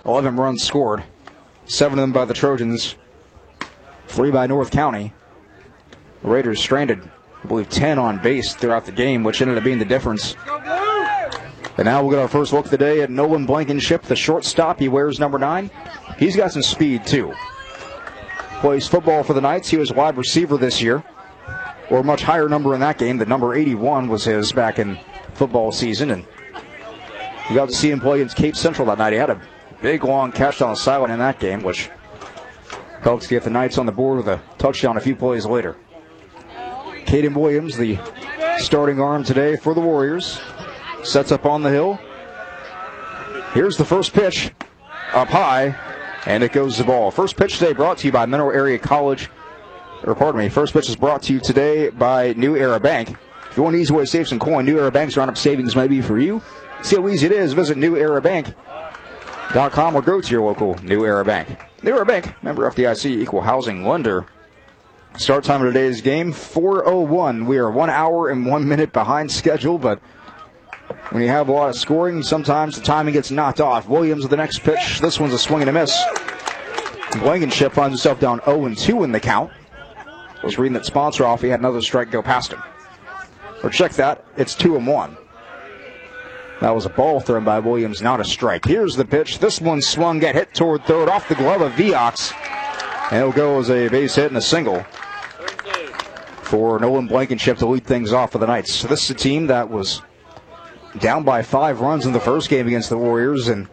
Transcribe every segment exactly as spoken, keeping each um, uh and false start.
eleven runs scored. Seven of them by the Trojans. Three by North County. The Raiders stranded, I believe, ten on base throughout the game, which ended up being the difference. And now we'll get our first look of the day at Nolan Blankenship, the shortstop. He wears number nine. He's got some speed, too. Plays football for the Knights. He was a wide receiver this year, or a much higher number in that game. The number eighty-one was his back in football season, and you got to see him play against Cape Central that night. He had a big, long catch on the sideline in that game, which helps get the Knights on the board with a touchdown a few plays later. Caden Williams, the starting arm today for the Warriors, sets up on the hill. Here's the first pitch, up high, and it goes the ball. First pitch today brought to you by Mineral Area College, or pardon me, first pitch is brought to you today by New Era Bank. If you want an easy way to save some coin, New Era Bank's roundup savings may be for you. See how easy it is. Visit new era bank dot com or go to your local New Era Bank. New Era Bank, member F D I C, equal housing lender. Start time of today's game, four oh one. We are one hour and one minute behind schedule, but when you have a lot of scoring, sometimes the timing gets knocked off. Williams with the next pitch. This one's a swing and a miss. Blankenship finds himself down oh and two in the count. I was reading that sponsor off. He had another strike go past him. Or check that. It's two and one. That was a ball thrown by Williams, not a strike. Here's the pitch. This one swung, got hit toward third off the glove of Viox. And it'll go as a base hit and a single for Nolan Blankenship to lead things off for the Knights. So this is a team that was down by five runs in the first game against the Warriors, and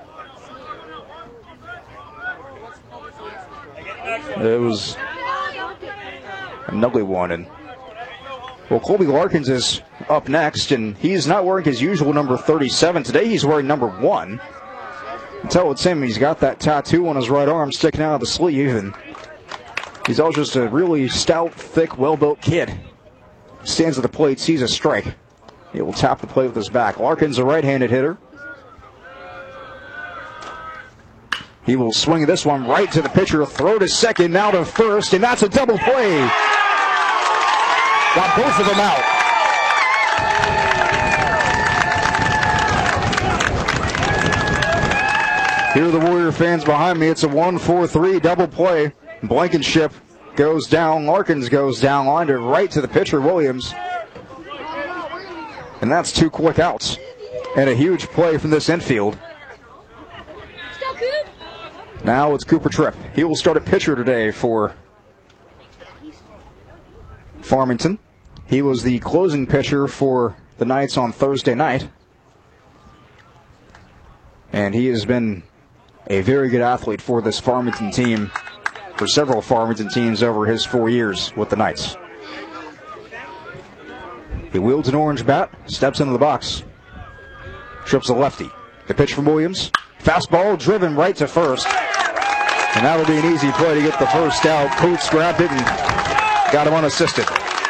it was an ugly one. And well, Colby Larkins is up next, and he's not wearing his usual number thirty-seven. Today he's wearing number one. Until it's him, he's got that tattoo on his right arm sticking out of the sleeve, and he's also just a really stout, thick, well-built kid. Stands at the plate, sees a strike. He will tap the plate with his back. Larkins, a right-handed hitter. He will swing this one right to the pitcher, throw to second, now to first, and that's a double play. Got both of them out. Here are the Warrior fans behind me. It's a one four three double play. Blankenship goes down. Larkins goes down. Lined it right to the pitcher, Williams. And that's two quick outs. And a huge play from this infield. Now it's Cooper Tripp. He will start at pitcher today for Farmington. He was the closing pitcher for the Knights on Thursday night. And he has been a very good athlete for this Farmington team, for several Farmington teams over his four years with the Knights. He wields an orange bat, steps into the box, trips a lefty. The pitch from Williams. Fastball driven right to first. And that would be an easy play to get the first out. Coates grabbed it and got him unassisted.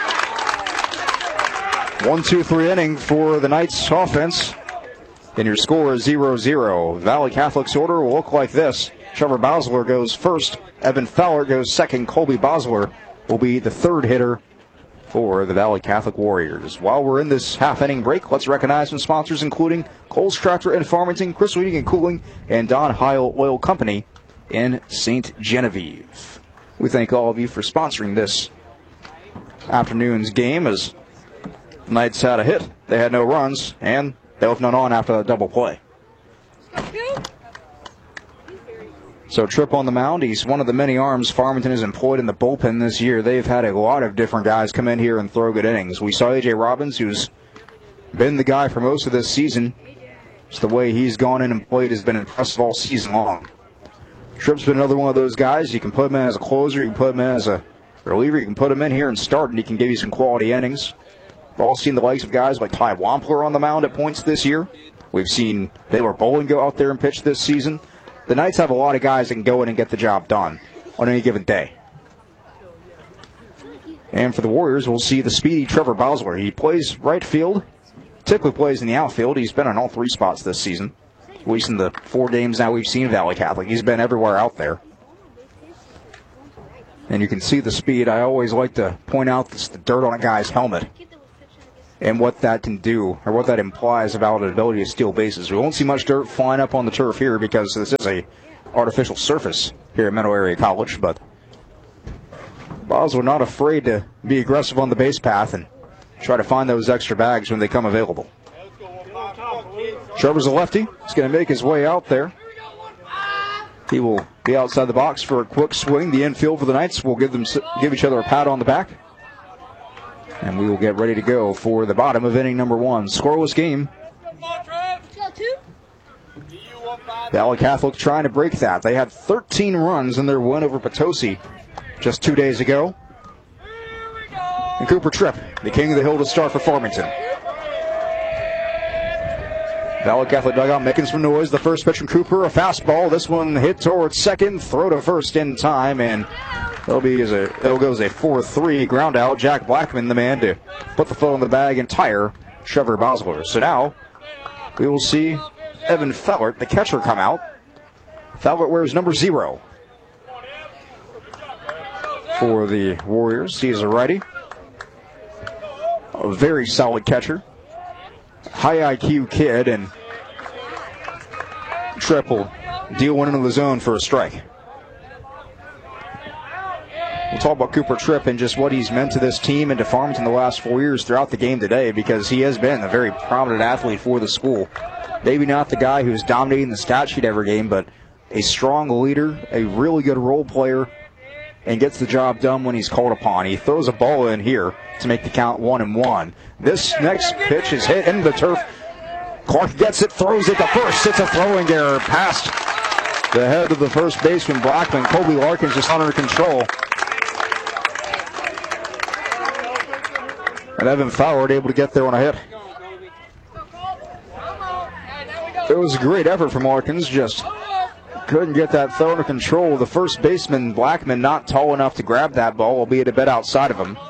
One, two, three inning for the Knights offense. And your score is zero zero. Valley Catholic's order will look like this. Trevor Bosler goes first. Evan Fowler goes second. Colby Bosler will be the third hitter for the Valley Catholic Warriors. While we're in this half-inning break, let's recognize some sponsors, including Coles Tractor in Farmington, Chris Heating and Cooling, and Don Heil Oil Company in Saint Genevieve. We thank all of you for sponsoring this afternoon's game, as the Knights had a hit. They had no runs, and they left none on after that double play. So Tripp on the mound. He's one of the many arms Farmington has employed in the bullpen this year. They've had a lot of different guys come in here and throw good innings. We saw A J Robbins, who's been the guy for most of this season. Just the way he's gone in and played has been impressive all season long. Tripp's been another one of those guys. You can put him in as a closer, you can put him in as a reliever, you can put him in here and start, and he can give you some quality innings. We've all seen the likes of guys like Ty Wampler on the mound at points this year. We've seen Baylor Bowling go out there and pitch this season. The Knights have a lot of guys that can go in and get the job done on any given day. And for the Warriors, we'll see the speedy Trevor Bosler. He plays right field, typically plays in the outfield. He's been on all three spots this season, at least in the four games now we've seen Valley Catholic. He's been everywhere out there. And you can see the speed. I always like to point out this, the dirt on a guy's helmet. and what that can do, or what that implies about an ability to steal bases. We won't see much dirt flying up on the turf here because this is a artificial surface here at Meadow Area College, but Boswell not afraid to be aggressive on the base path and try to find those extra bags when they come available. Trevor's a lefty. He's going to make his way out there. He will be outside the box for a quick swing. The infield for the Knights will give them give each other a pat on the back. And we will get ready to go for the bottom of inning number one. Scoreless game. Valley Catholic trying to break that. They had thirteen runs in their win over Potosi just two days ago. And Cooper Tripp, the king of the hill to start for Farmington. Valley Catholic dugout making some noise. The first pitch from Cooper, a fastball. This one hit towards second, throw to first in time, and it'll be as a it'll go as a four three ground out. Jack Blackman, the man to put the foot on the bag and tire Trevor Bosler. So now we will see Evan Fellert, the catcher, come out. Fellert wears number zero for the Warriors. He is a righty, a very solid catcher. High I Q kid, and Tripp will deal one into the zone for a strike. We'll talk about Cooper Tripp and just what he's meant to this team and to Farmington the last four years throughout the game today, because he has been a very prominent athlete for the school. Maybe not the guy who's dominating the stat sheet every game, but a strong leader, a really good role player, and gets the job done when he's called upon. He throws a ball in here to make the count one and one. This next pitch is hit into the turf. Clark gets it, throws it to first. It's a throwing error past the head of the first baseman, Blackman. Colby Larkins just under control. And Evan Fowler able to get there on a hit. It was a great effort from Larkins, just couldn't get that throw under control. The first baseman, Blackman, not tall enough to grab that ball, albeit a bit outside of him.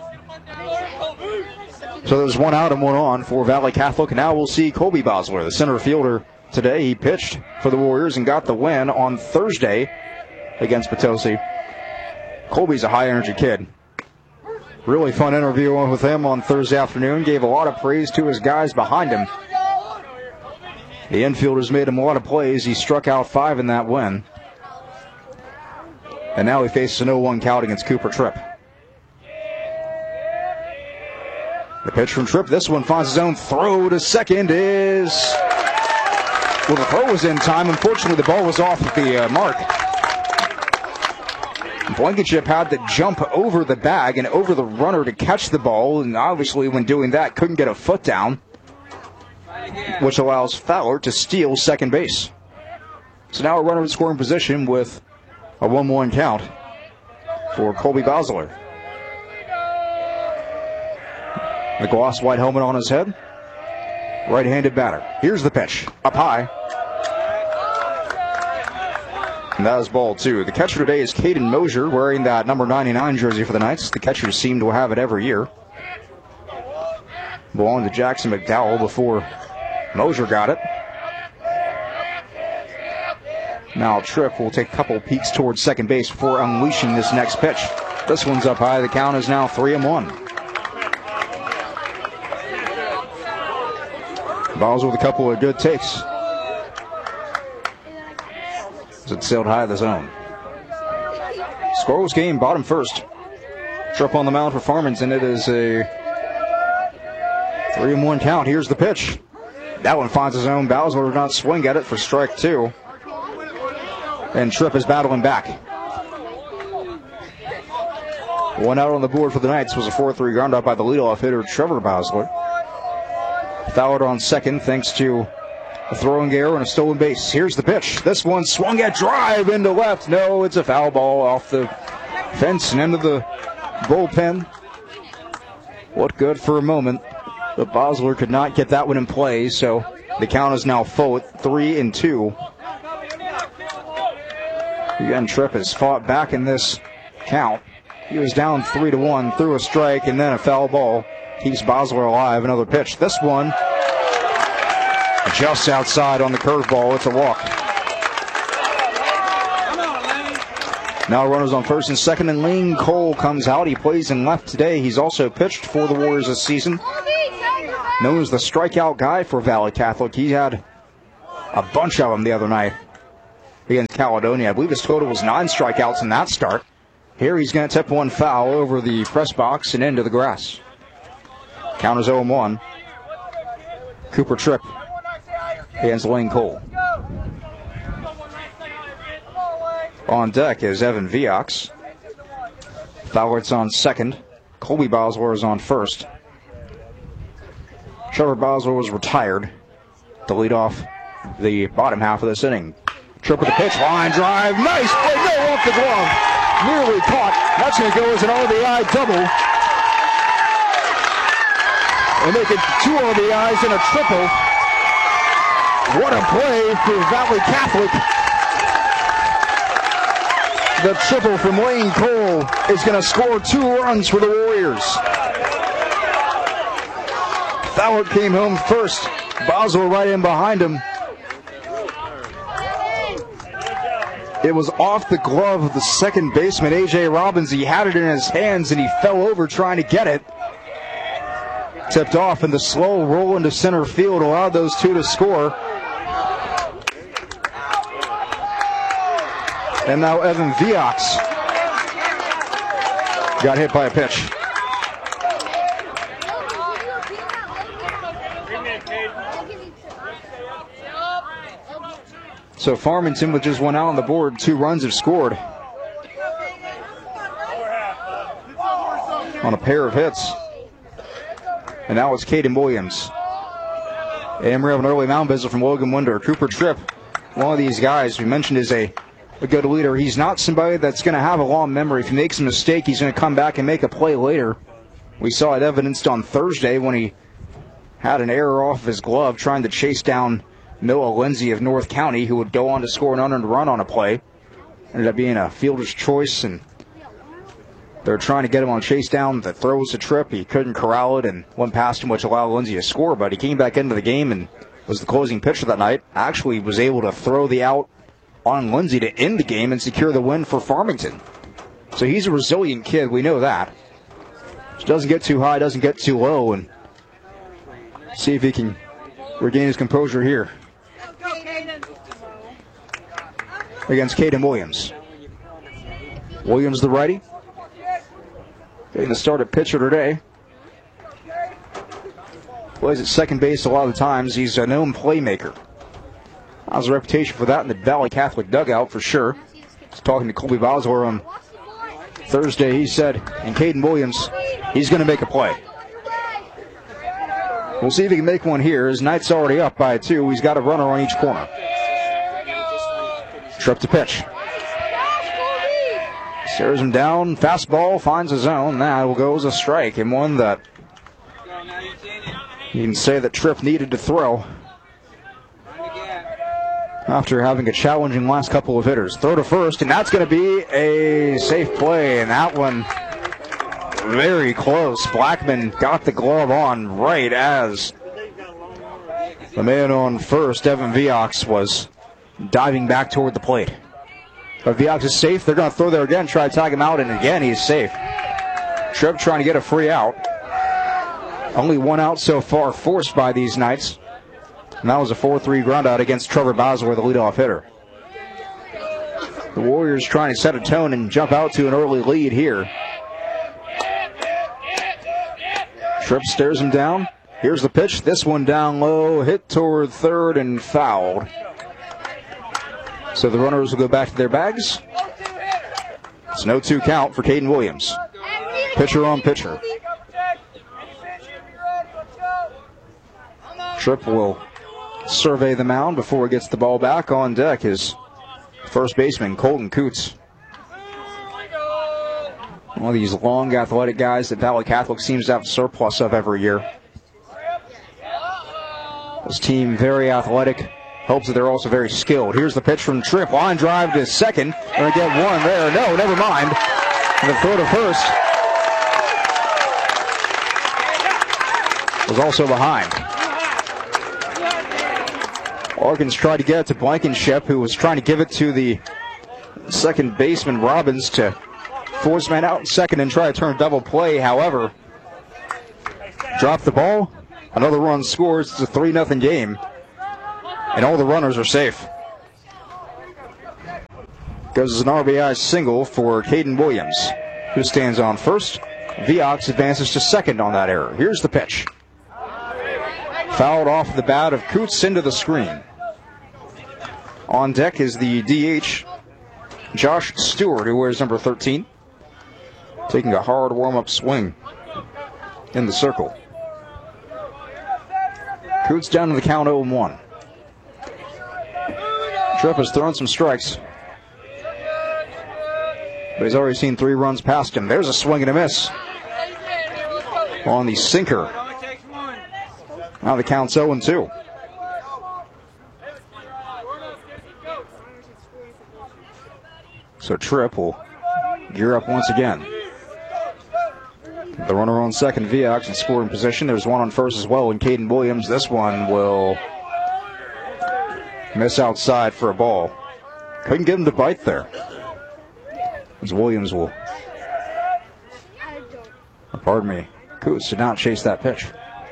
So there's one out and one on for Valley Catholic. Now we'll see Colby Bosler, the center fielder today. He pitched for the Warriors and got the win on Thursday against Potosi. Colby's a high-energy kid. Really fun interview with him on Thursday afternoon. Gave a lot of praise to his guys behind him. The infielders made him a lot of plays. He struck out five in that win. And now he faces an oh one count against Cooper Tripp. The pitch from Tripp. This one finds his own throw to second is... Well, the throw was in time. Unfortunately, the ball was off the uh, mark. Blankenship had to jump over the bag and over the runner to catch the ball. And obviously, when doing that, couldn't get a foot down, which allows Fowler to steal second base. So now a runner in scoring position with a one one count for Colby Bosler. The gloss white helmet on his head. Right-handed batter. Here's the pitch. Up high. And that is ball two. The catcher today is Caden Mosier, wearing that number ninety-nine jersey for the Knights. The catchers seem to have it every year. Belonged to Jackson McDowell before Mosier got it. Now Tripp will take a couple peeks towards second base before unleashing this next pitch. This one's up high. The count is now three and one. Balls with a couple of good takes. As it sailed high of the zone. Scoreless game, bottom first. Tripp on the mound for Farmington. It is a three and one count. Here's the pitch. That one finds his own. Bowser did not swing at it for strike two. And Tripp is battling back. One out on the board for the Knights was a four three ground out by the leadoff hitter, Trevor Bosler. Fowler on second thanks to a throwing error and a stolen base. Here's the pitch. This one swung at drive into left. No, it's a foul ball off the fence and into the bullpen. What good for a moment. But Bosler could not get that one in play, so the count is now full at three and two. Again, Tripp has fought back in this count. He was down three to one, threw a strike, and then a foul ball keeps Bosler alive. Another pitch. This one just outside on the curveball. It's a walk. Now runners on first and second, and Lane Cole comes out. He plays in left today. He's also pitched for the Warriors this season. known as the strikeout guy for Valley Catholic. He had a bunch of them the other night against Caledonia. I believe his total was nine strikeouts in that start. Here he's going to tip one foul over the press box and into the grass. Count is oh and one. Cooper Tripp against Lane Cole. On deck is Evan Viox. Fowlert's on second. Colby Bosler is on first. Trevor Bosler was retired to lead off the bottom half of this inning. Tripp with the pitch, line drive, nice play, no off the glove. Nearly caught. That's going to go as an R B I double. And make it two R B Is and a triple. What a play for Valley Catholic. The triple from Lane Cole is going to score two runs for the Warriors. Fowler came home first. Boswell right in behind him. It was off the glove of the second baseman, A J Robbins. He had it in his hands and he fell over trying to get it. Tipped off, and the slow roll into center field allowed those two to score. And now Evan Viox got hit by a pitch. So Farmington with just one out on the board, two runs have scored on a pair of hits. And now it's Caden Williams. And we have an early mound visit from Logan Winder. Cooper Tripp, one of these guys we mentioned is a, a good leader. He's not somebody that's going to have a long memory. If he makes a mistake, he's going to come back and make a play later. We saw it evidenced on Thursday when he had an error off of his glove trying to chase down Noah Lindsay of North County, who would go on to score an unearned run on a play. Ended up being a fielder's choice, and they're trying to get him on a chase down that throws to Tripp. He couldn't corral it and went past him, which allowed Lindsay to score, but he came back into the game and was the closing pitcher that night. Actually was able to throw the out on Lindsay to end the game and secure the win for Farmington. So he's a resilient kid, we know that. Just doesn't get too high, doesn't get too low, and see if he can regain his composure here against Caden Williams. Williams the righty. Getting the start at pitcher today. Plays at second base a lot of the times. He's a known playmaker. Has a reputation for that in the Valley Catholic dugout for sure. He's talking to Colby Bosler on Thursday. He said, and Caden Williams, he's going to make a play. We'll see if he can make one here. His night's already up by two. He's got a runner on each corner. Tripp to pitch. Stares him down. Fastball finds a zone. That will go as a strike, and one that you can say that Tripp needed to throw after having a challenging last couple of hitters. Throw to first, and that's going to be a safe play, and that one very close. Blackman got the glove on right as the man on first, Evan Viox, was diving back toward the plate. But Viox is safe. They're going to throw there again, try to tag him out, and again he's safe. Tripp trying to get a free out. Only one out so far forced by these Knights. And that was a four three ground out against Trevor Bosler, the leadoff hitter. The Warriors trying to set a tone and jump out to an early lead here. Tripp stares him down. Here's the pitch. This one down low, hit toward third and fouled. So the runners will go back to their bags. It's an oh two count for Caden Williams. Pitcher on pitcher. Tripp will survey the mound before he gets the ball back. On deck is first baseman Colton Coots. One of these long athletic guys that Valley Catholic seems to have a surplus of every year. This team very athletic. Hopes that they're also very skilled. Here's the pitch from Tripp. Line drive to second. Going to get one there. No, never mind. And the throw to first was also behind. Larkins tried to get it to Blankenship, who was trying to give it to the second baseman Robbins to force man out in second and try to turn a double play. However, dropped the ball Another run scores. It's a three nothing game. And all the runners are safe. Goes as an R B I single for Caden Williams, who stands on first. Viox advances to second on that error. Here's the pitch. Fouled off the bat of Coots into the screen. On deck is the D H, Josh Stewart, who wears number thirteen. Taking a hard warm-up swing in the circle. Coots down to the count oh and one. Tripp has thrown some strikes, but he's already seen three runs past him. There's a swing and a miss on the sinker. Now the count's oh and two. So Tripp will gear up once again. The runner on second, Viox, in scoring position. There's one on first as well, and Caden Williams. This one will miss outside for a ball. Couldn't get him to bite there. As Williams will, or pardon me, Coots did not chase that pitch.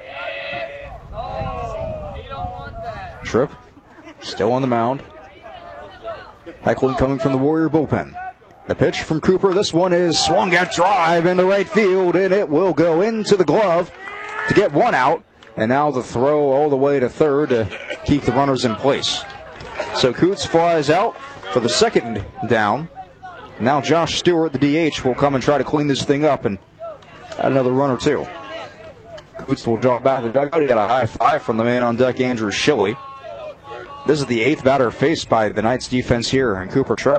Tripp still on the mound. Heckling coming from the Warrior bullpen. The pitch from Cooper. This one is swung at drive into right field, and it will go into the glove to get one out. And now the throw all the way to third to keep the runners in place. So Coots flies out for the second down. Now Josh Stewart, the D H, will come and try to clean this thing up and add another run or two. Coots will drop back to the dugout. He got a high five from the man on deck, Andrew Schilly. This is the eighth batter faced by the Knights defense here in Cooper Tripp.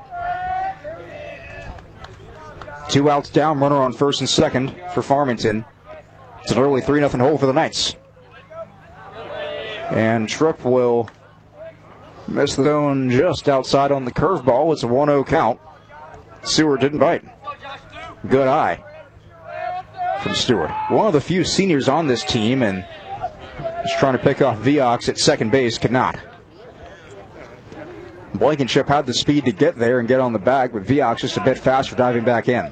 Two outs down, runner on first and second for Farmington. It's an early three nothing hole for the Knights. And Tripp will miss the zone just outside on the curveball. It's a one oh count. Stewart didn't bite. Good eye from Stewart. One of the few seniors on this team, and he's trying to pick off Viox at second base, could not. Blankenship had the speed to get there and get on the bag, but Viox just a bit faster diving back in.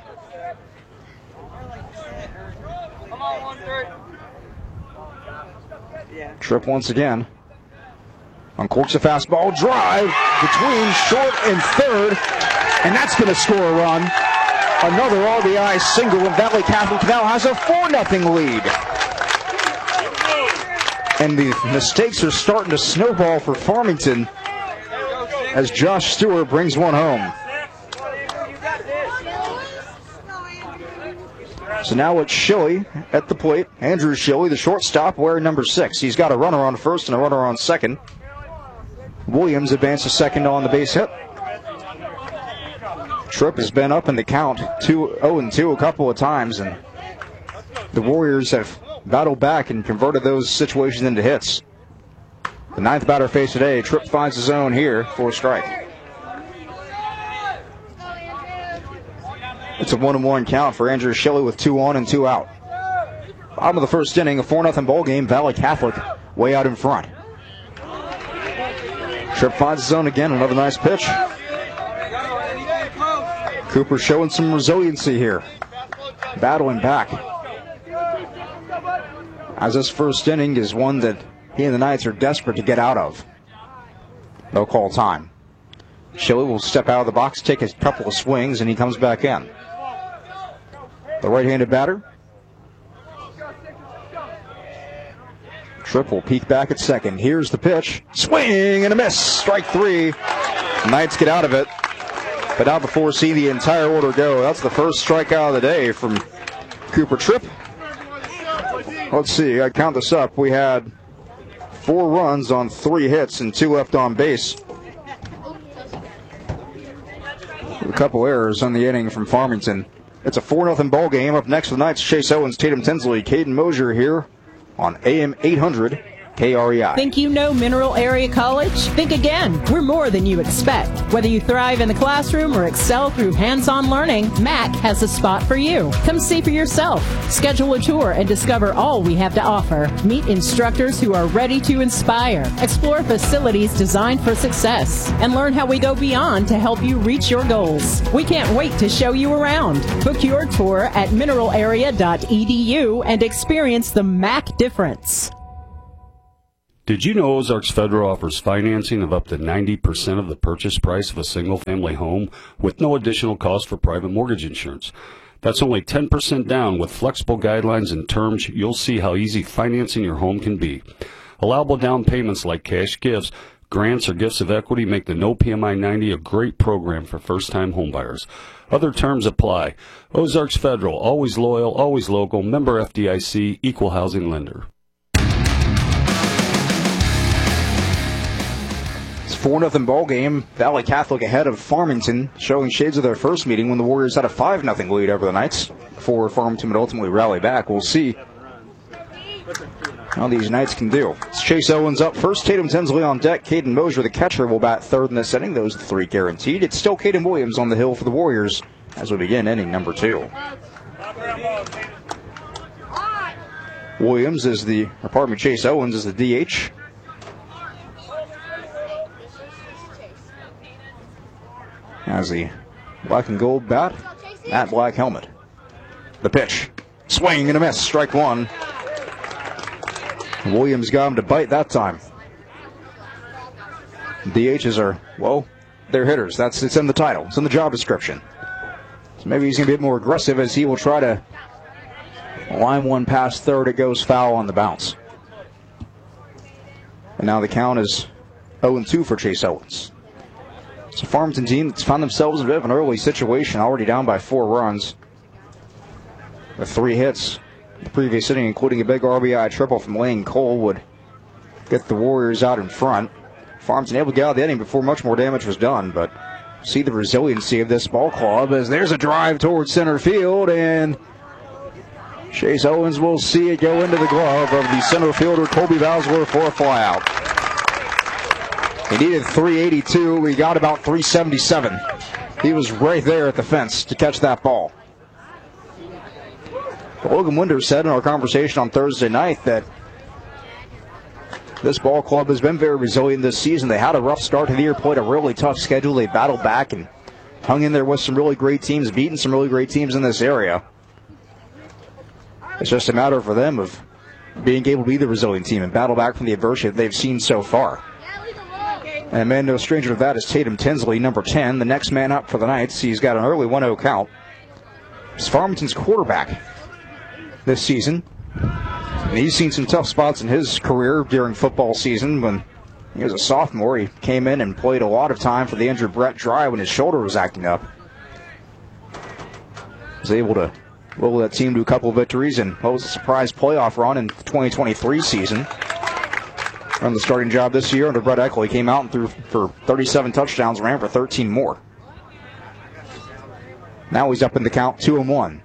Tripp once again uncorks a fastball drive between short and third, and that's going to score a run. Another R B I single, and Valley Catholic now has a four nothing lead. And the mistakes are starting to snowball for Farmington as Josh Stewart brings one home. So now it's Schilly at the plate. Andrew Schilly, the shortstop, wearing number six. He's got a runner on first and a runner on second. Williams advances second on the base hit. Tripp has been up in the count oh and two a couple of times, and the Warriors have battled back and converted those situations into hits. The ninth batter faced today. Tripp finds his own here for a strike. It's a one and one count for Andrew Schilly with two on and two out. Bottom of the first inning, a four nothing ball game. Valley Catholic way out in front. Tripp finds his own again. Another nice pitch. Cooper showing some resiliency here, battling back, as this first inning is one that he and the Knights are desperate to get out of. No call time. Schilly will step out of the box, take a couple of swings, and he comes back in. The right-handed batter. Tripp will peek back at second. Here's the pitch. Swing and a miss. Strike three. Knights get out of it, but not before seeing the entire order go. That's the first strikeout of the day from Cooper Tripp. Let's see, I count this up. We had four runs on three hits and two left on base. A couple errors on the inning from Farmington. It's a four nothing ball game. Up next for the Knights, Chase Owens, Tatum Tinsley, Caden Mosier here on A M eight hundred K R E I. Think you know Mineral Area College? Think again. We're more than you expect. Whether you thrive in the classroom or excel through hands-on learning, M A C has a spot for you. Come see for yourself. Schedule a tour and discover all we have to offer. Meet instructors who are ready to inspire. Explore facilities designed for success. And learn how we go beyond to help you reach your goals. We can't wait to show you around. Book your tour at mineral area dot e d u and experience the M A C difference. Did you know Ozarks Federal offers financing of up to ninety percent of the purchase price of a single-family home with no additional cost for private mortgage insurance? That's only ten percent down. With flexible guidelines and terms, you'll see how easy financing your home can be. Allowable down payments like cash gifts, grants, or gifts of equity make the No P M I ninety a great program for first-time homebuyers. Other terms apply. Ozarks Federal, always loyal, always local, member F D I C, equal housing lender. four nothing ball game. Valley Catholic ahead of Farmington, showing shades of their first meeting when the Warriors had a five nothing lead over the Knights before Farmington would ultimately rally back. We'll see how these Knights can do. It's Chase Owens up first, Tatum Tinsley on deck, Caden Mosier, the catcher, will bat third in this inning. Those are the three guaranteed. It's still Caden Williams on the hill for the Warriors as we begin inning number two. Williams is the, or pardon me, Chase Owens is the D H. Has the black and gold bat, matte black helmet. The pitch, swing and a miss, strike one. Williams got him to bite that time. D Hs are, well, they're hitters. That's, it's in the title. It's in the job description. So maybe he's going to be a bit more aggressive as he will try to line one past third. It goes foul on the bounce. And now the count is oh and two for Chase Owens. It's a Farmington team that's found themselves in a bit of an early situation, already down by four runs. With three hits the previous inning, including a big R B I triple from Lane Cole, would get the Warriors out in front. Farmington able to get out of the inning before much more damage was done, but see the resiliency of this ball club as there's a drive towards center field, and Chase Owens will see it go into the glove of the center fielder Colby Bowsler for a flyout. He needed three eighty-two. We got about three seventy-seven. He was right there at the fence to catch that ball. Logan Winters said in our conversation on Thursday night that this ball club has been very resilient this season. They had a rough start to the year, played a really tough schedule. They battled back and hung in there with some really great teams, beaten some really great teams in this area. It's just a matter for them of being able to be the resilient team and battle back from the adversity that they've seen so far. And a man no stranger to that is Tatum Tinsley, number ten, the next man up for the Knights. He's got an early one oh count. He's Farmington's quarterback this season. And he's seen some tough spots in his career during football season. When he was a sophomore, he came in and played a lot of time for the injured Brett Dry when his shoulder was acting up. Was able to roll that team to a couple of victories and what was a surprise playoff run in the twenty twenty-three season. On the starting job this year under Brett Eckel, he came out and threw for thirty-seven touchdowns, ran for thirteen more. Now he's up in the count, two and one.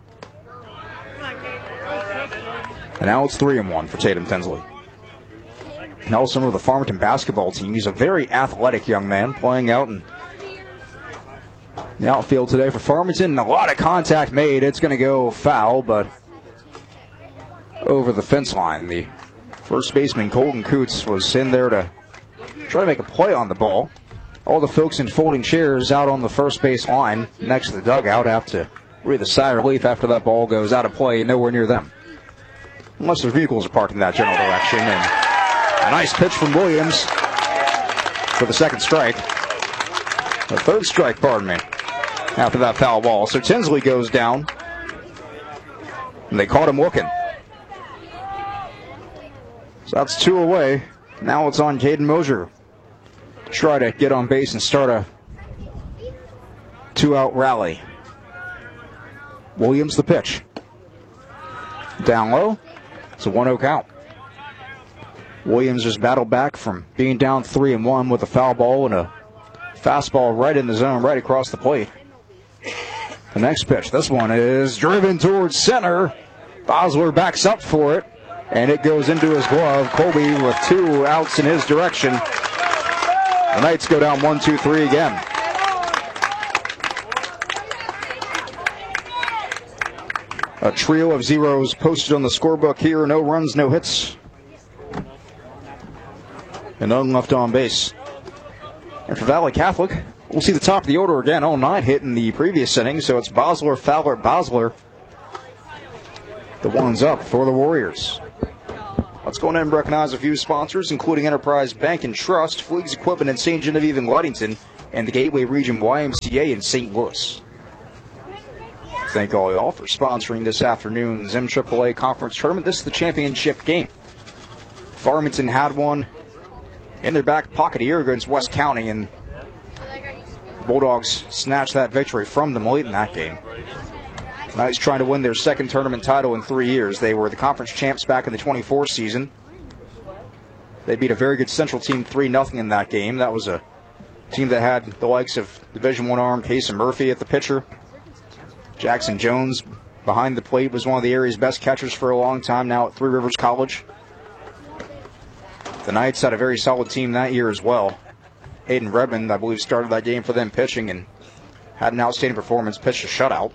And now it's three and one for Tatum Tinsley. Now some of the Farmington basketball team. He's a very athletic young man playing out in the outfield today for Farmington. A lot of contact made. It's going to go foul, but over the fence line. The first baseman, Colton Coots, was in there to try to make a play on the ball. All the folks in folding chairs out on the first base line next to the dugout have to breathe a sigh of relief after that ball goes out of play, nowhere near them. Unless their vehicles are parked in that general direction. And a nice pitch from Williams for the second strike. The third strike, pardon me, after that foul ball. So Tinsley goes down, and they caught him looking. So that's two away. Now it's on Caden Mosier to try to get on base and start a two-out rally. Williams the pitch. Down low. It's a one oh count. Williams just battled back from being down three and one with a foul ball and a fastball right in the zone, right across the plate. The next pitch, this one is driven towards center. Bosler backs up for it. And it goes into his glove. Colby with two outs in his direction. The Knights go down one, two, three again. A trio of zeros posted on the scorebook here. No runs, no hits. And none left on base. And for Valley Catholic, we'll see the top of the order again. oh nine hit in the previous inning, so it's Bosler, Fowler, Bosler. The one's up for the Warriors. Let's go ahead and recognize a few sponsors, including Enterprise Bank and Trust, Fleegs Equipment in Saint Genevieve and Ludington, and the Gateway Region Y M C A in Saint Louis. Thank all y'all for sponsoring this afternoon's M triple A Conference Tournament. This is the championship game. Farmington had one in their back pocket here against West County, and Bulldogs snatched that victory from them late in that game. Knights trying to win their second tournament title in three years. They were the conference champs back in the twenty-four season. They beat a very good Central team three nothing in that game. That was a team that had the likes of Division One arm Casey Murphy at the pitcher. Jackson Jones behind the plate was one of the area's best catchers for a long time, now at Three Rivers College. The Knights had a very solid team that year as well. Hayden Redmond, I believe, started that game for them pitching and had an outstanding performance, pitched a shutout.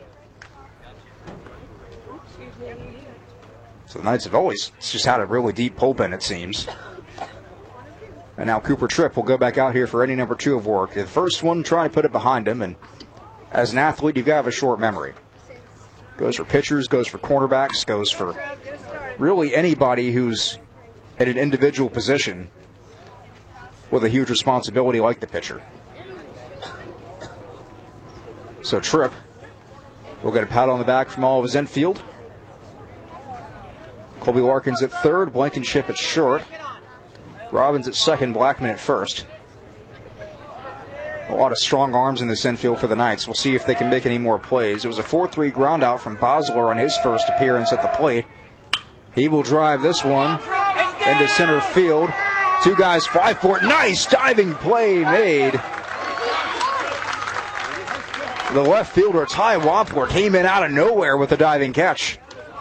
So the Knights have always just had a really deep bullpen, it seems. And now Cooper Tripp will go back out here for inning number two of work. The first one, trying to put it behind him, and as an athlete, you've got to have a short memory. Goes for pitchers, goes for cornerbacks, goes for really anybody who's at an individual position with a huge responsibility like the pitcher. So Tripp will get a pat on the back from all of his infield. Colby Larkins at third, Blankenship at short, Robbins at second, Blackman at first. A lot of strong arms in this infield for the Knights. We'll see if they can make any more plays. It was a four three ground out from Bosler on his first appearance at the plate. He will drive this one into center field. Two guys fly for it. Nice diving play made. The left fielder, Ty Wampler, came in out of nowhere with a diving catch.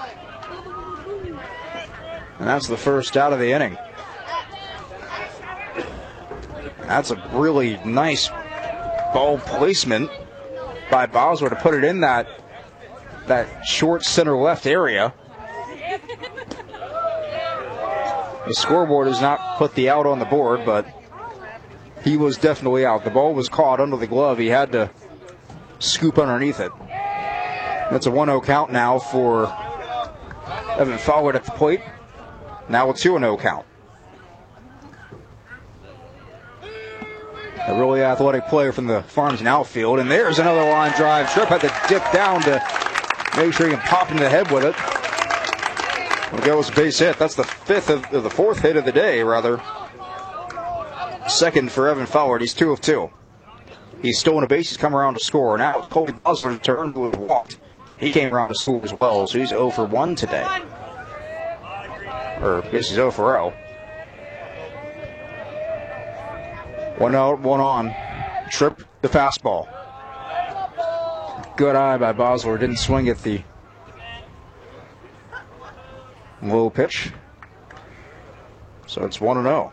And that's the first out of the inning. That's a really nice ball placement by Bosler to put it in that, that short center left area. The scoreboard has not put the out on the board, but he was definitely out. The ball was caught under the glove. He had to scoop underneath it. That's a one oh count now for Evan Fowler at the plate. Now a two oh count. A really athletic player from the Farmington outfield. And there's another line drive. Tripp had to dip down to make sure he can pop into the head with it. It goes base hit. That's the fifth of, of the fourth hit of the day, rather. Second for Evan Fowler. He's two of two. He's stolen a base. He's come around to score. Now Colby Bosler turned to walked. He came around to score as well, so he's oh for one today. Or, yes, he's oh for oh. One out, one on. Tripp the fastball. Good eye by Bosler. Didn't swing at the low pitch. So it's one and oh.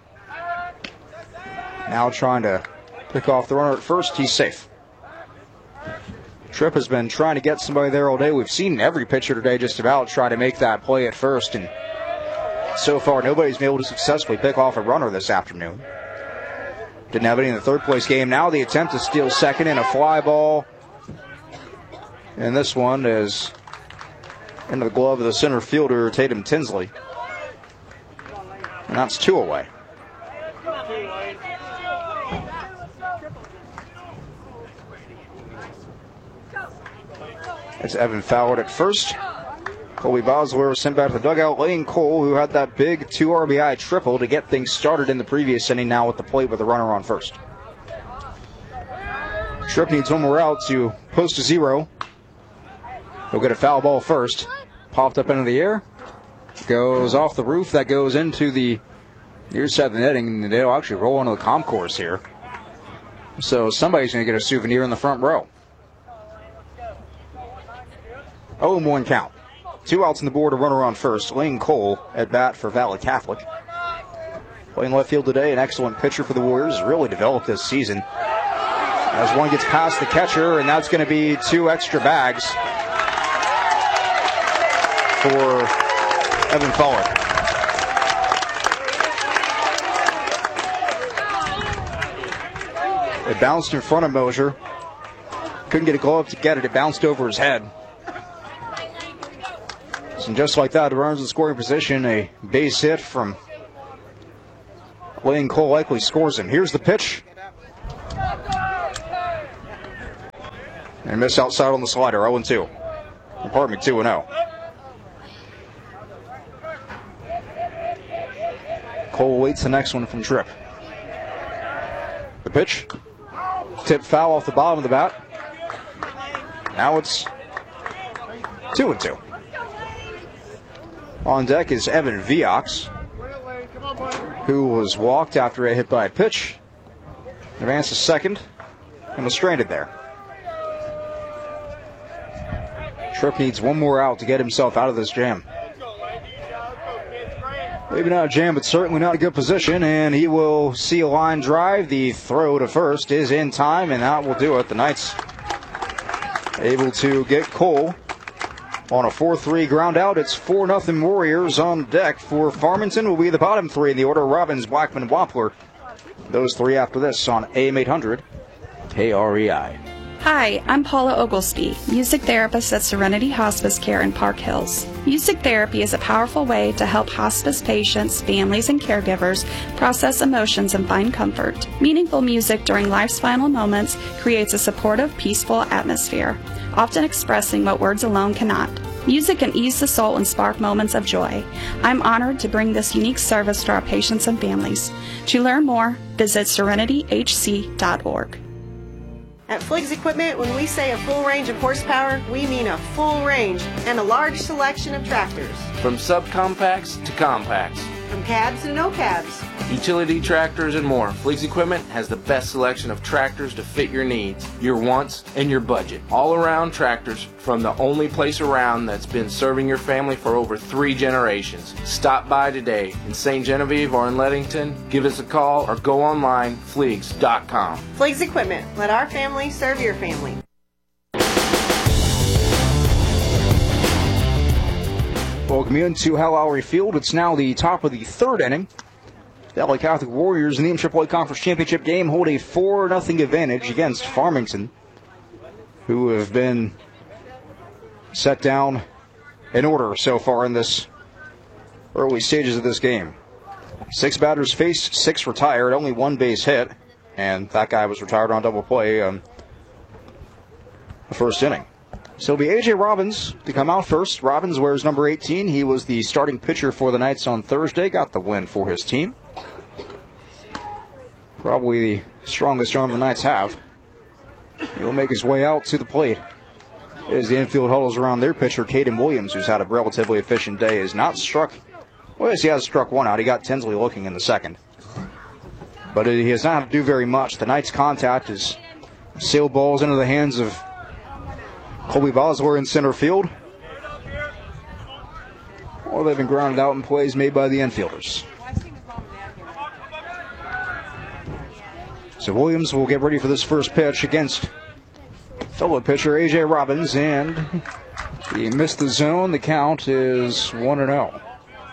Now trying to pick off the runner at first. He's safe. Tripp has been trying to get somebody there all day. We've seen every pitcher today just about try to make that play at first, and so far nobody's been able to successfully pick off a runner this afternoon. Didn't have any in the third place game. Now the attempt to steal second in a fly ball. And this one is into the glove of the center fielder, Tatum Tinsley. And that's two away. It's Evan Fowler at first. Colby Bosler was sent back to the dugout. Lane Cole, who had that big two R B I triple to get things started in the previous inning, now with the plate with a runner on first. Tripp needs one more out to post a zero. He'll get a foul ball first. Popped up into the air. Goes off the roof. That goes into the near side of the netting, and they'll actually roll onto the concourse here. So somebody's going to get a souvenir in the front row. oh and one count. Two outs on the board, a runner on first. Lane Cole at bat for Valley Catholic. Playing left field today, an excellent pitcher for the Warriors. Really developed this season. As one gets past the catcher, and that's going to be two extra bags for Evan Follick. It bounced in front of Mosier. Couldn't get a glove to get it. It bounced over his head. And just like that, runners in scoring position. A base hit from Lane Cole likely scores him. Here's the pitch. And miss outside on the slider, oh and two. Pardon me, two and oh. Cole waits the next one from Tripp. The pitch. Tip foul off the bottom of the bat. Now it's two and two. On deck is Evan Viox, who was walked after a hit by a pitch. Advanced to second and was stranded there. Tripp needs one more out to get himself out of this jam. Maybe not a jam, but certainly not a good position, and he will see a line drive. The throw to first is in time, and that will do it. The Knights able to get Cole on a four three ground out. It's four nothing Warriors on deck. For Farmington will be the bottom three in the order: Robbins, Blackman, Wampler. Those three after this on A M eight hundred K R E I. Hi, I'm Paula Oglesby, music therapist at Serenity Hospice Care in Park Hills. Music therapy is a powerful way to help hospice patients, families, and caregivers process emotions and find comfort. Meaningful music during life's final moments creates a supportive, peaceful atmosphere, often expressing what words alone cannot. Music can ease the soul and spark moments of joy. I'm honored to bring this unique service to our patients and families. To learn more, visit serenity h c dot org. At Fliggs Equipment, when we say a full range of horsepower, we mean a full range and a large selection of tractors. From subcompacts to compacts. From cabs to no cabs. Utility tractors and more. Fliggs Equipment has the best selection of tractors to fit your needs, your wants, and your budget. All-around tractors from the only place around that's been serving your family for over three generations. Stop by today in Saint Genevieve or in Leadington. Give us a call or go online, fliggs dot com. Fliggs Equipment. Let our family serve your family. Welcome in to Hal Lowry Field. It's now the top of the third inning. The Valley Catholic Warriors in the M triple A Conference Championship game hold a four nothing advantage against Farmington, who have been set down in order so far in this early stages of this game. Six batters faced, six retired, only one base hit, and that guy was retired on double play um, the first inning. So it'll be A J Robbins to come out first. Robbins wears number eighteen. He was the starting pitcher for the Knights on Thursday. Got the win for his team. Probably the strongest arm the Knights have. He'll make his way out to the plate as the infield huddles around their pitcher, Caden Williams, who's had a relatively efficient day, is not struck. Well, yes, he has struck one out. He got Tinsley looking in the second. But he has not had to do very much. The Knights' contact is sailed balls into the hands of Colby Bosler in center field. Or they've been grounded out in plays made by the infielders. So Williams will get ready for this first pitch against fellow pitcher A J Robbins, and he missed the zone. The count is one and oh.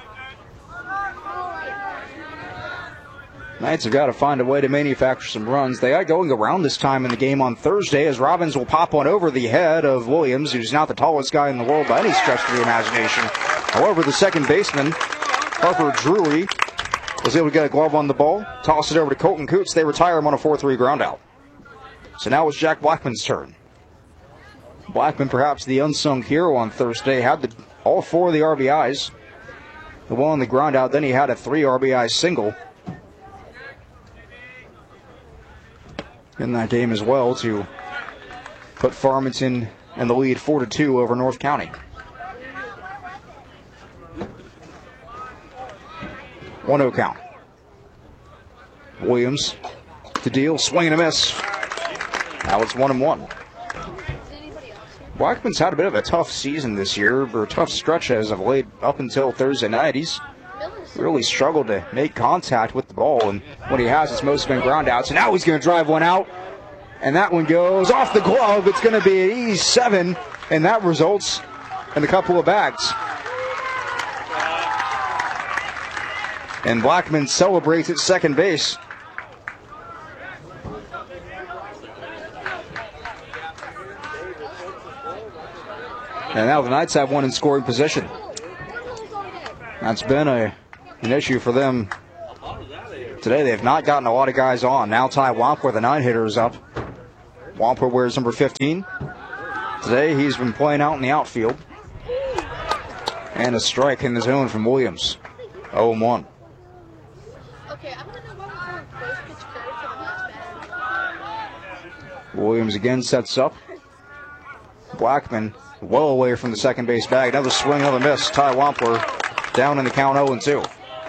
Knights have got to find a way to manufacture some runs. They got going around this time in the game on Thursday, as Robbins will pop one over the head of Williams, who's not the tallest guy in the world by any stretch of the imagination. However, the second baseman, Harper Drury, was able to get a glove on the ball, toss it over to Colton Coots. They retire him on a four three ground out. So now it's Jack Blackman's turn. Blackman, perhaps the unsung hero on Thursday, had the, all four of the R B Is. The one on the ground out, then he had a three R B I single in that game as well to put Farmington in the lead four to two over North County. one oh count. Williams to deal, swing and a miss. Now it's one and one. Blackman's had a bit of a tough season this year, or a tough stretch as of late up until Thursday night. He's really struggled to make contact with the ball, and when he has, it's mostly been ground out. So now he's going to drive one out, and that one goes off the glove. It's going to be an E seven, and that results in a couple of bags. And Blackman celebrates at second base. And now the Knights have one in scoring position. That's been a, an issue for them today. They've not gotten a lot of guys on. Now Ty Wampler, the nine-hitter, is up. Wampler wears number fifteen. Today he's been playing out in the outfield. And a strike in the zone from Williams. oh and one. Williams again sets up. Blackman well away from the second base bag. Another swing, another miss. Ty Wampler down in the count oh and two.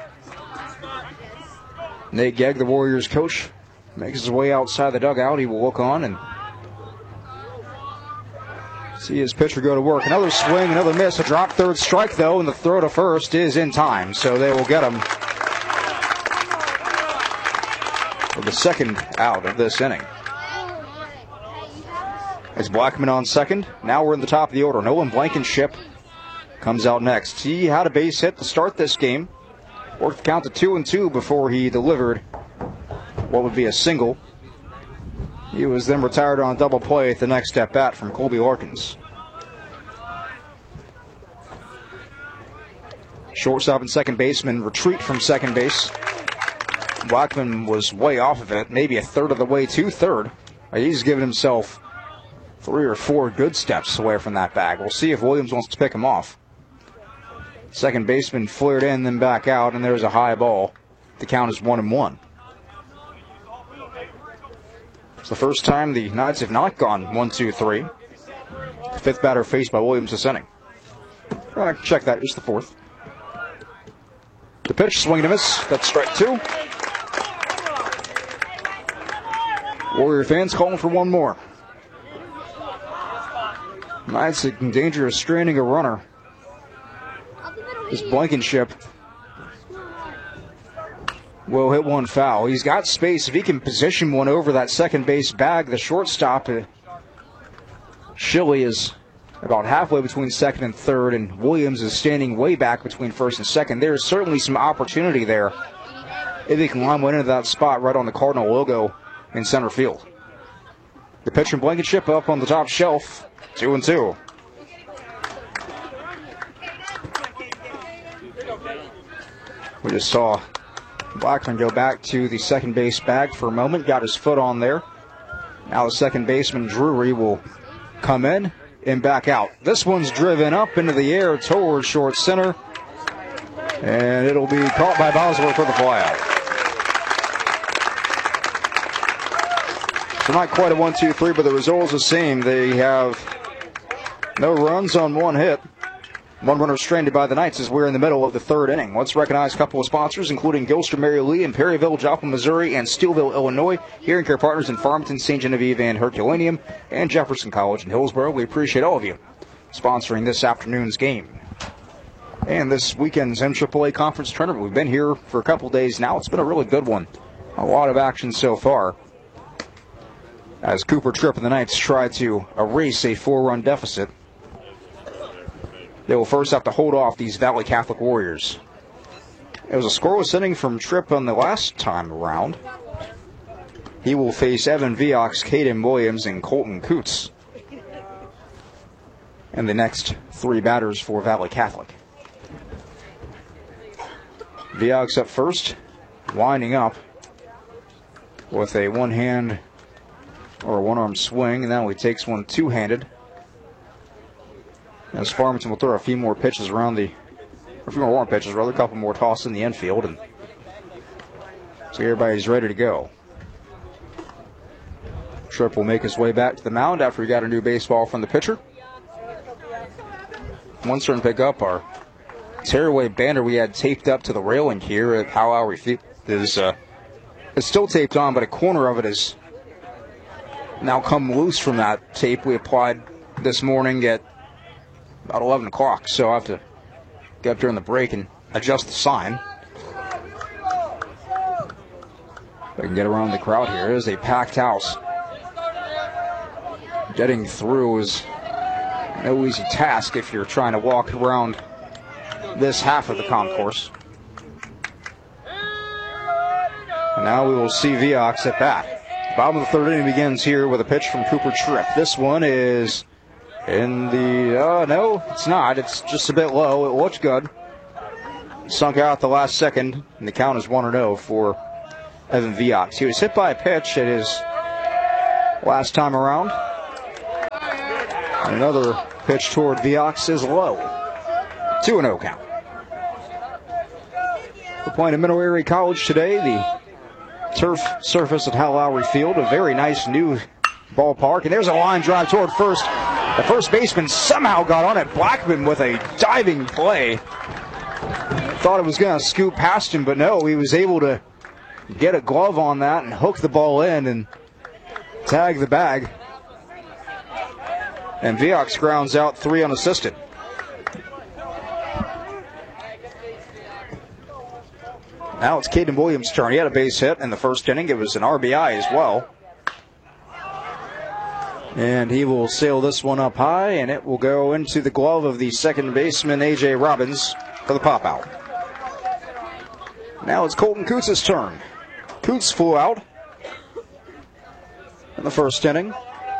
Nate Gegg, the Warriors coach, makes his way outside the dugout. He will look on and see his pitcher go to work. Another swing, another miss. A drop third strike, though, and the throw to first is in time. So they will get him for the second out of this inning. It's Blackman on second. Now we're in the top of the order. Nolan Blankenship comes out next. He had a base hit to start this game. Worked the count to two and two before he delivered what would be a single. He was then retired on a double play at the next at bat from Colby Larkins. Shortstop and second baseman retreat from second base. Blackman was way off of it, maybe a third of the way to third. He's given himself three or four good steps away from that bag. We'll see if Williams wants to pick him off. Second baseman flared in, then back out, and there's a high ball. The count is one and one. It's the first time the Knights have not gone one, two, three. Fifth batter faced by Williams this inning. I can check that. It's the fourth. The pitch, swing and a miss. That's strike two. Warrior fans calling for one more. Knights in danger of stranding a runner. This Blankenship will hit one foul. He's got space. If he can position one over that second base bag, the shortstop, uh, Shilley, is about halfway between second and third, and Williams is standing way back between first and second. There's certainly some opportunity there if he can line one into that spot right on the Cardinal logo in center field. The pitcher from Blankenship up on the top shelf, two and two. We just saw Blackman go back to the second base bag for a moment, got his foot on there. Now the second baseman, Drury, will come in and back out. This one's driven up into the air towards short center, and it'll be caught by Bosworth for the flyout. So not quite a one, two, three, but the result's the same. They have no runs on one hit. One runner stranded by the Knights as we're in the middle of the third inning. Let's recognize a couple of sponsors, including Gilster Mary Lee in Perryville, Joplin, Missouri, and Steelville, Illinois. Hearing Care Partners in Farmington, Saint Genevieve, and Herculaneum, and Jefferson College in Hillsborough. We appreciate all of you sponsoring this afternoon's game and this weekend's M triple A Conference Tournament. We've been here for a couple days now. It's been a really good one. A lot of action so far as Cooper Tripp and the Knights try to erase a four-run deficit. They will first have to hold off these Valley Catholic Warriors. It was a scoreless inning from Tripp on the last time around. He will face Evan Viox, Caden Williams, and Colton Coots. And the next three batters for Valley Catholic. Viox up first, winding up with a one-hand or a one-arm swing, and now he takes one two-handed. As Farmington will throw a few more pitches around the, a few more warm pitches, rather, a couple more tossed in the infield, and so everybody's ready to go. Tripp will make his way back to the mound after he got a new baseball from the pitcher. One certain pick up our tearaway banner we had taped up to the railing here at Powell Field is uh, it's still taped on, but a corner of it has now come loose from that tape we applied this morning at about eleven o'clock, so I have to get up during the break and adjust the sign. If I can get around the crowd here. It is a packed house. Getting through is no easy task if you're trying to walk around this half of the concourse. And now we will see Viox at bat. Bottom of the third inning begins here with a pitch from Cooper Tripp. This one is in the, uh, no, it's not. It's just a bit low. It looks good. Sunk out at the last second, and the count is one and oh for Evan Viox. He was hit by a pitch at his last time around. And another pitch toward Viox is low. two and oh count. We're playing at Mineral Area College today. The turf surface at Hal Lowry Field, a very nice new ballpark. And there's a line drive toward first. The first baseman somehow got on it. Blackman with a diving play. Thought it was going to scoop past him, but no, he was able to get a glove on that and hook the ball in and tag the bag. And Viox grounds out three unassisted. Now it's Caden Williams' turn. He had a base hit in the first inning. It was an R B I as well. And he will sail this one up high, and it will go into the glove of the second baseman, A J Robbins, for the pop out. Now it's Colton Coots' turn. Coots flew out in the first inning.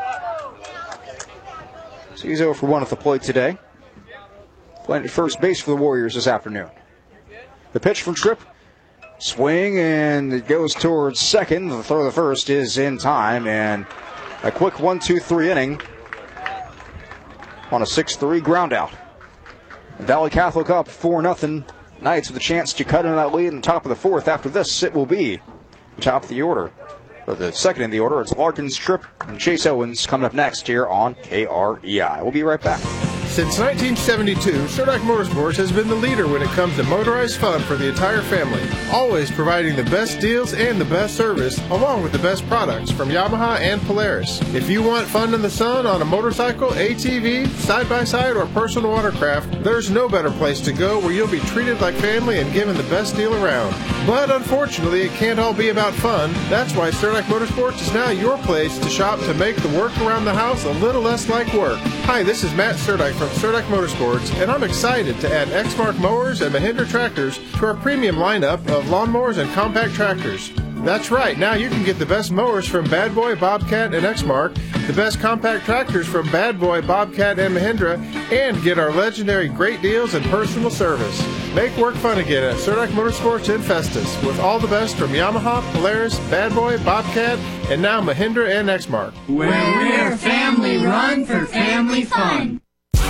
So he's oh for one at the plate today. Playing at first base for the Warriors this afternoon. The pitch from Tripp. Swing, and it goes towards second. The throw to first is in time, and a quick one two three inning on a six three ground out. Valley Catholic up four nothing. Knights with a chance to cut into that lead in the top of the fourth. After this, it will be top of the order. For the second in the order, it's Larkins, Tripp, and Chase Owens coming up next here on K R E I. We'll be right back. Since nineteen seventy-two, Surdak Motorsports has been the leader when it comes to motorized fun for the entire family, always providing the best deals and the best service, along with the best products from Yamaha and Polaris. If you want fun in the sun on a motorcycle, A T V, side-by-side, or personal watercraft, there's no better place to go where you'll be treated like family and given the best deal around. But unfortunately, it can't all be about fun. That's why Surdak Motorsports is now your place to shop to make the work around the house a little less like work. Hi, this is Matt Surdak from Surdak Motorsports, and I'm excited to add Exmark mowers and Mahindra tractors to our premium lineup of lawnmowers and compact tractors. That's right, now you can get the best mowers from Bad Boy, Bobcat, and Exmark, the best compact tractors from Bad Boy, Bobcat, and Mahindra, and get our legendary great deals and personal service. Make work fun again at Surdak Motorsports in Festus, with all the best from Yamaha, Polaris, Bad Boy, Bobcat, and now Mahindra and Exmark. Where we're family run for family fun.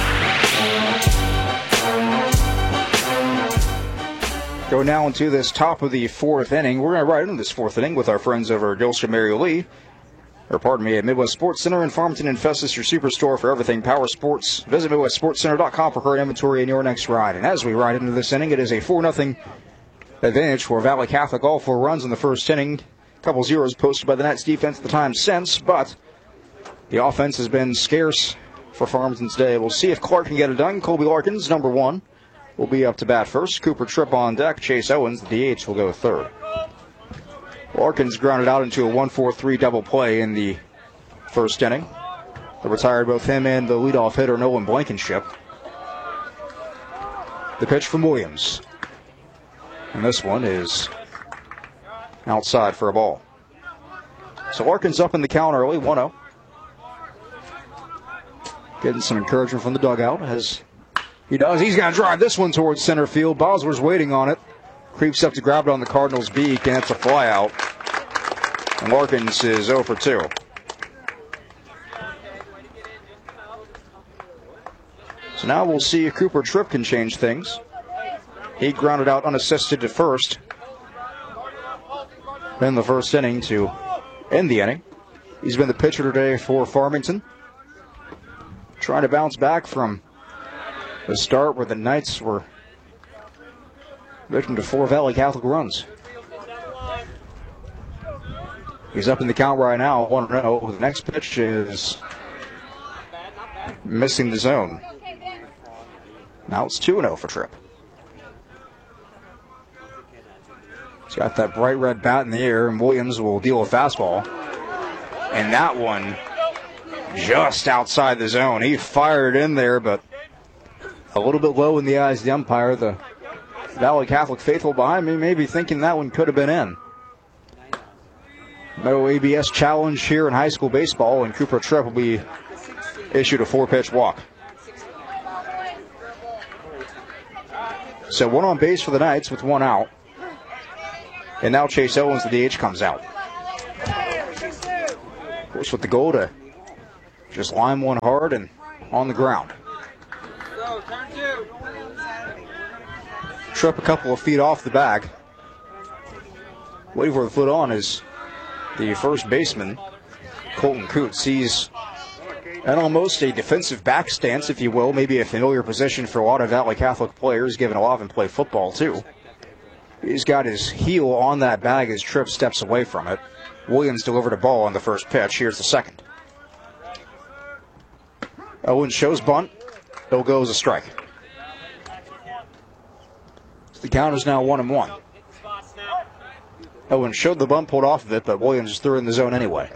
Go now into this top of the fourth inning. We're going to ride into this fourth inning with our friends over at Gilster Mary Lee, or pardon me, at Midwest Sports Center in Farmington and Festus, your superstore for everything power sports. Visit Midwest Sports Center dot com for current inventory and your next ride. And as we ride into this inning, it is a four nothing advantage for Valley Catholic. All four runs in the first inning. A couple zeros posted by the Knights defense at the time since, but the offense has been scarce for Farmington today. We'll see if Clark can get it done. Colby Larkins, number one, will be up to bat first. Cooper Tripp on deck. Chase Owens, the D H, will go third. Larkins grounded out into a one four three double play in the first inning. They retired both him and the leadoff hitter, Nolan Blankenship. The pitch from Williams. And this one is outside for a ball. So Larkins up in the count early, one oh. Getting some encouragement from the dugout as he does. He's going to drive this one towards center field. Bosworth's waiting on it. Creeps up to grab it on the Cardinals' beak, and it's a fly out. And Larkins is oh for two. So now we'll see if Cooper Tripp can change things. He grounded out unassisted to first in the first inning to end the inning. He's been the pitcher today for Farmington, trying to bounce back from the start where the Knights were victim to four Valley Catholic runs. He's up in the count right now, one oh. The next pitch is missing the zone. Now it's two and oh for Tripp. He's got that bright red bat in the air, and Williams will deal a fastball. And that one just outside the zone. He fired in there, but a little bit low in the eyes of the umpire. The Valley Catholic faithful behind me may be thinking that one could have been in. No A B S challenge here in high school baseball, and Cooper Tripp will be issued a four-pitch walk. So one on base for the Knights with one out. And now Chase Owens, the D H, comes out. Of course, with the goal to just line one hard and on the ground. Tripp a couple of feet off the bag. Waiting for the foot on is the first baseman, Colton Coots. He's in almost a defensive back stance, if you will, maybe a familiar position for a lot of Valley Catholic players, given a lot of them play football too. He's got his heel on that bag as Tripp steps away from it. Williams delivered a ball on the first pitch. Here's the second. Owens shows bunt. It'll go as a strike. So the count is now one and one. Owens showed the bunt, pulled off of it, but Williams threw in the zone anyway.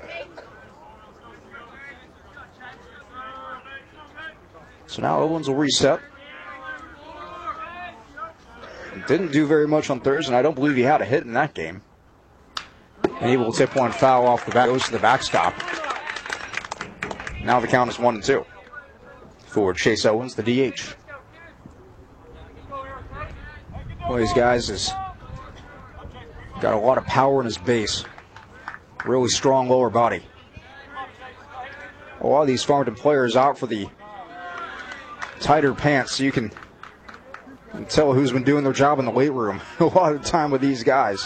So now Owens will reset. Didn't do very much on Thursday, and I don't believe he had a hit in that game. And he will tip one foul off the back, goes to the backstop. Now the count is one and two for Chase Owens, the D H. One of these guys has got a lot of power in his base. Really strong lower body. A lot of these Farmington players out for the tighter pants, so you can tell who's been doing their job in the weight room a lot of the time with these guys.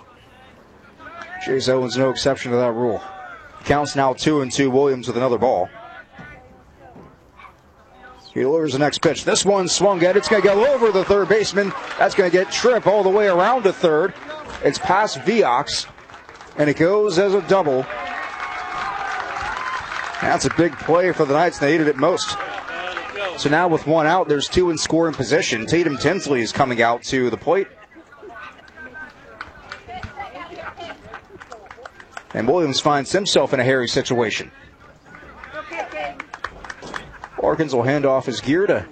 Chase Owens no exception to that rule. Counts now two and two. Williams with another ball. He delivers the next pitch. This one swung at. It's going to go over the third baseman. That's going to get Tripp all the way around to third. It's past Viox, and it goes as a double. That's a big play for the Knights. They needed it most. So now with one out, there's two in scoring position. Tatum Tinsley is coming out to the plate. And Williams finds himself in a hairy situation. Larkins will hand off his gear to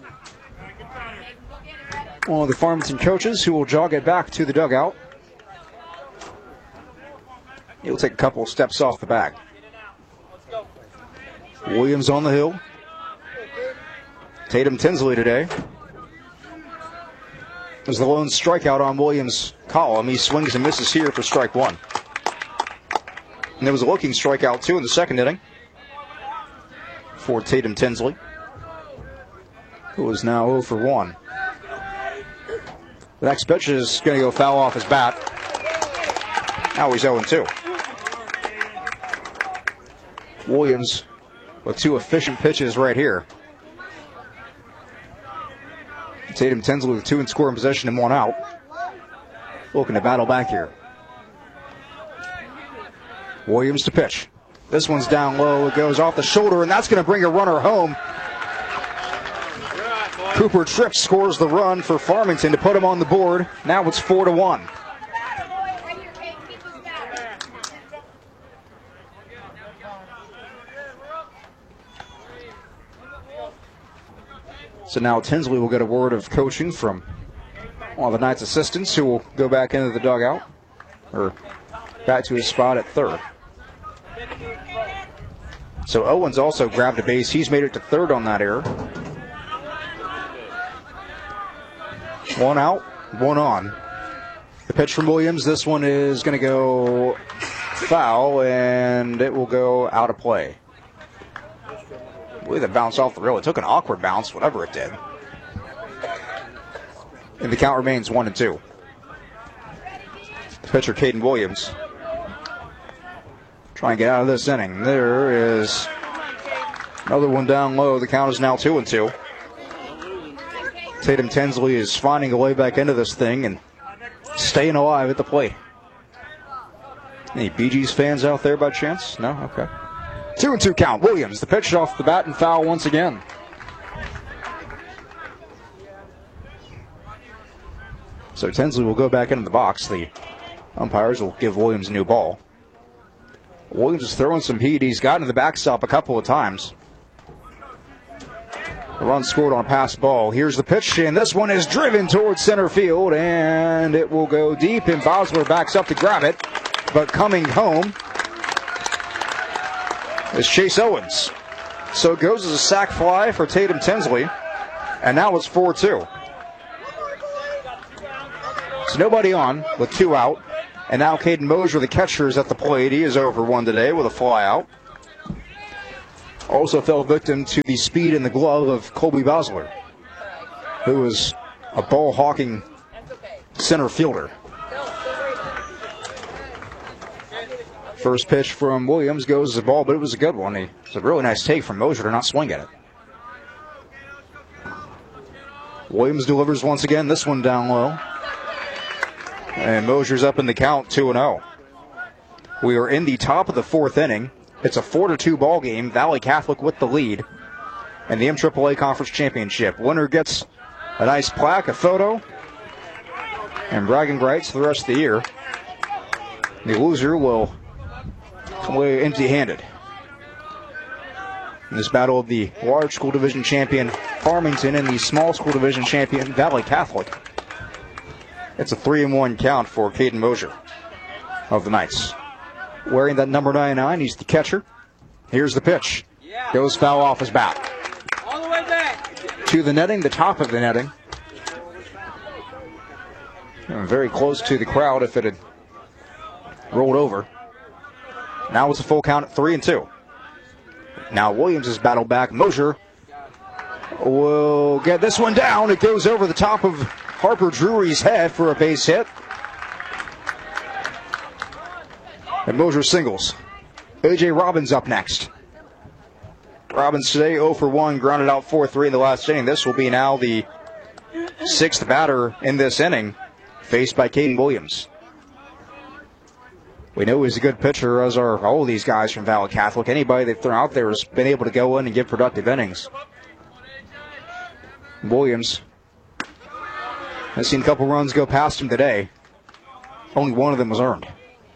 one of the Farmington coaches, who will jog it back to the dugout. He'll take a couple of steps off the bag. Williams on the hill. Tatum Tinsley today. There's the lone strikeout on Williams' column. He swings and misses here for strike one. And there was a looking strikeout, too, in the second inning for Tatum Tinsley, who is now oh for one. The next pitch is going to go foul off his bat. Now he's oh and two. Williams with two efficient pitches right here. Tatum Tinsley with two in scoring possession and one out. Looking to battle back here. Williams to pitch. This one's down low. It goes off the shoulder, and that's going to bring a runner home. Cooper Tripp scores the run for Farmington to put him on the board. Now it's four to one. So now Tinsley will get a word of coaching from one of the Knights' assistants, who will go back into the dugout, or back to his spot at third. So Owens also grabbed a base. He's made it to third on that error. One out, one on. The pitch from Williams, this one is going to go foul, and it will go out of play. I believe that bounced off the rail. It took an awkward bounce, whatever it did. And the count remains one and two. The pitcher, Caden Williams, trying to get out of this inning. There is another one down low. The count is now two and two. Tatum Tinsley is finding a way back into this thing and staying alive at the plate. Any Bee Gees fans out there by chance? No? Okay. Two and two count. Williams, the pitch off the bat and foul once again. So Tinsley will go back into the box. The umpires will give Williams a new ball. Williams is throwing some heat. He's gotten to the backstop a couple of times. A run scored on a pass ball. Here's the pitch, and this one is driven towards center field, and it will go deep, and Bosler backs up to grab it. But coming home is Chase Owens. So it goes as a sac fly for Tatum Tinsley, and now it's four two. So nobody on with two out. And now Caden Mosier, the catcher, is at the plate. He is over one today with a fly out. Also fell victim to the speed in the glove of Colby Bosler, who is a ball-hawking center fielder. First pitch from Williams goes as a ball, but it was a good one. It's a really nice take from Mosier to not swing at it. Williams delivers once again, this one down low. And Mosier's up in the count, two and oh. We are in the top of the fourth inning. It's a four to two ball game. Valley Catholic with the lead. And the M triple A Conference Championship. Winner gets a nice plaque, a photo, and bragging rights for the rest of the year. The loser will come away empty-handed. In this battle of the large school division champion Farmington and the small school division champion Valley Catholic. It's a three and one count for Caden Mosier of the Knights. Wearing that number ninety-nine, he's the catcher. Here's the pitch. Goes foul off his bat. All the way back. To the netting, the top of the netting. And very close to the crowd if it had rolled over. Now it's a full count at three and two. Now Williams has battled back. Mosier will get this one down. It goes over the top of Harper Drury's head for a base hit. And Mosier singles. A J Robbins up next. Robbins today oh for one, grounded out four three in the last inning. This will be now the sixth batter in this inning, faced by Caden Williams. We know he's a good pitcher, as are all of these guys from Valley Catholic. Anybody they've thrown out there has been able to go in and give productive innings. Williams has seen a couple runs go past him today. Only one of them was earned.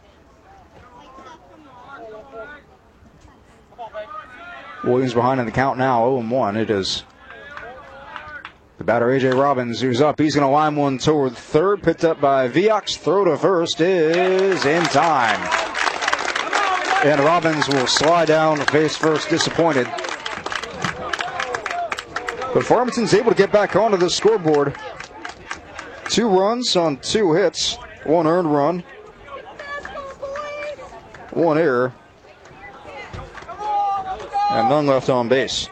Williams behind in the count now, oh and one. It is the batter, A J Robbins, who's up. He's going to line one toward third. Picked up by Viox. Throw to first is in time. And Robbins will slide down to face first, disappointed. But Farmington's able to get back onto the scoreboard. Two runs on two hits. One earned run. One error. And none left on base.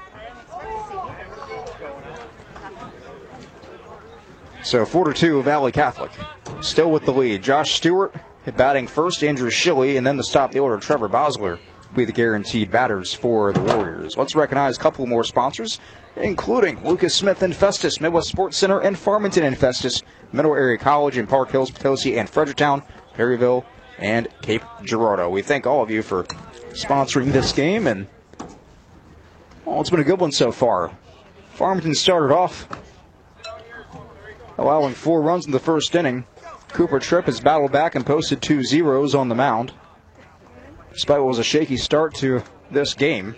So four to two, Valley Catholic. Still with the lead. Josh Stewart batting first, Andrew Schilly, and then to stop the order, Trevor Bosler will be the guaranteed batters for the Warriors. Let's recognize a couple more sponsors, including Lucas Smith and Festus, Midwest Sports Center, and Farmington and Festus, Middle Area College in Park Hills, Potosi, and Fredericktown, Perryville, and Cape Girardeau. We thank all of you for sponsoring this game, and well, it's been a good one so far. Farmington started off allowing four runs in the first inning. Cooper Tripp has battled back and posted two zeros on the mound, despite what was a shaky start to this game.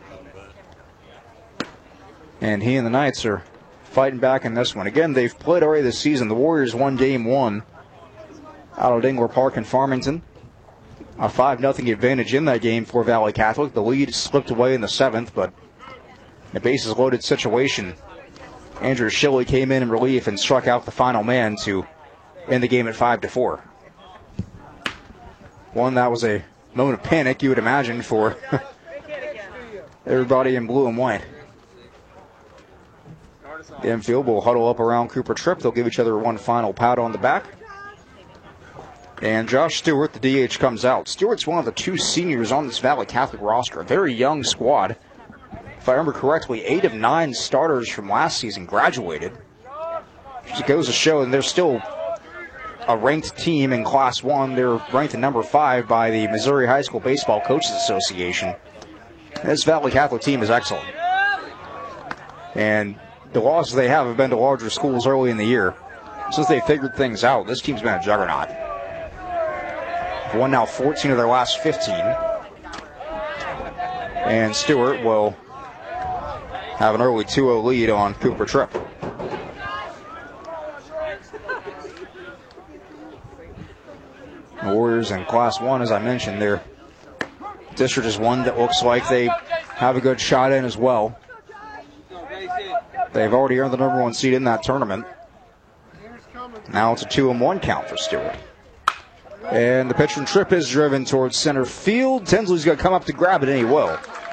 And he and the Knights are fighting back in this one. Again, they've played already this season. The Warriors won game one out of Dingler Park in Farmington. A five nothing advantage in that game for Valley Catholic. The lead slipped away in the seventh, but in a bases loaded situation, Andrew Schilly came in in relief and struck out the final man to end the game at five to four. One that was a moment of panic, you would imagine, for everybody in blue and white. The infield will huddle up around Cooper Tripp. They'll give each other one final pat on the back. And Josh Stewart, the D H, comes out. Stewart's one of the two seniors on this Valley Catholic roster. A very young squad. If I remember correctly, eight of nine starters from last season graduated. It goes to show, and they're still a ranked team in Class one. They're ranked at number five by the Missouri High School Baseball Coaches Association. This Valley Catholic team is excellent. And the losses they have have been to larger schools early in the year. Since they figured things out, this team's been a juggernaut. They've won now fourteen of their last fifteen. And Stewart will have an early two oh lead on Cooper Tripp. The Warriors in Class one, as I mentioned, their district is one that looks like they have a good shot in as well. They've already earned the number one seed in that tournament. Now it's a two and one count for Stewart. And the pitch from Tripp is driven towards center field. Tinsley's going to come up to grab it, and he will.